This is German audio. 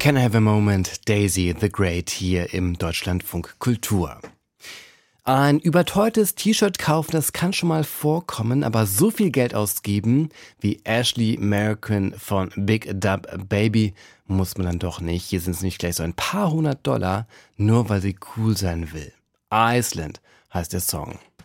Can I Have a Moment, Daisy the Great hier im Deutschlandfunk Kultur. Ein überteuertes T-Shirt kaufen, das kann schon mal vorkommen, aber so viel Geld ausgeben wie Ashley American von Big Dub Baby muss man dann doch nicht. Hier sind es nicht gleich so ein paar $100, nur weil sie cool sein will. Iceland heißt der Song.